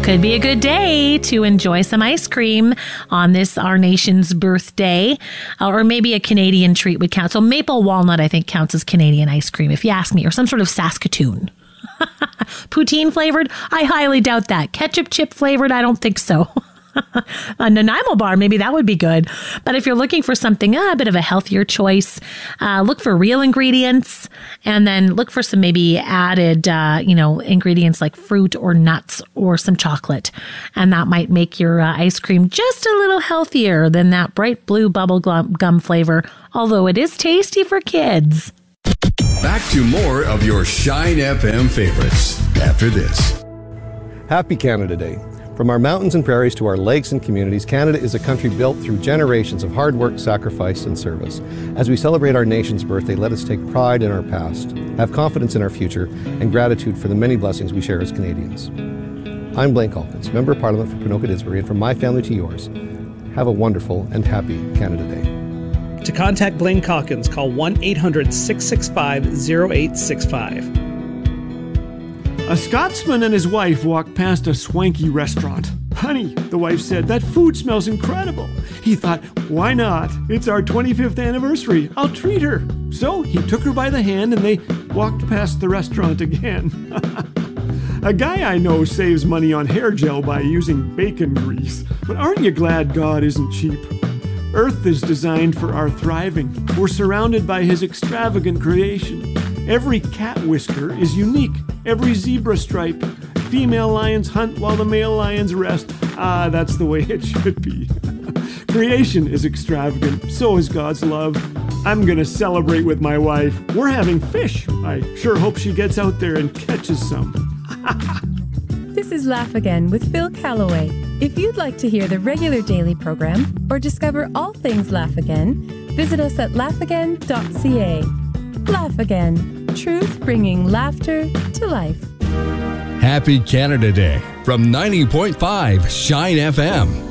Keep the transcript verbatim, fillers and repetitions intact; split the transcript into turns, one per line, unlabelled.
Could be a good day to enjoy some ice cream on this, our nation's birthday, uh, or maybe a Canadian treat would count. So maple walnut, I think, counts as Canadian ice cream, if you ask me, or some sort of Saskatoon. Poutine flavored? I highly doubt that. Ketchup chip flavored? I don't think so. A Nanaimo bar, maybe that would be good. But if you're looking for something, uh, a bit of a healthier choice, uh, look for real ingredients, and then look for some maybe added, uh, you know, ingredients like fruit or nuts or some chocolate. And that might make your uh, ice cream just a little healthier than that bright blue bubble gum flavor, although it is tasty for kids.
Back to more of your Shine F M favorites after this.
Happy Canada Day. From our mountains and prairies to our lakes and communities, Canada is a country built through generations of hard work, sacrifice, and service. As we celebrate our nation's birthday, let us take pride in our past, have confidence in our future, and gratitude for the many blessings we share as Canadians. I'm Blaine Calkins, Member of Parliament for Ponoka-Disbury, and from my family to yours, have a wonderful and happy Canada Day.
To contact Blaine Calkins, call one eight hundred six six five zero eight six five.
A Scotsman and his wife walked past a swanky restaurant. "Honey," the wife said, "that food smells incredible." He thought, why not? It's our twenty-fifth anniversary. I'll treat her. So he took her by the hand and they walked past the restaurant again. A guy I know saves money on hair gel by using bacon grease. But aren't you glad God isn't cheap? Earth is designed for our thriving. We're surrounded by his extravagant creation. Every cat whisker is unique. Every zebra stripe. Female lions hunt while the male lions rest. Ah, that's the way it should be. Creation is extravagant. So is God's love. I'm gonna celebrate with my wife. We're having fish. I sure hope she gets out there and catches some.
This is Laugh Again with Phil Callaway. If you'd like to hear the regular daily program or discover all things Laugh Again, visit us at laugh again dot c a. Laugh Again. Truth bringing laughter to life.
Happy Canada Day from ninety point five Shine F M.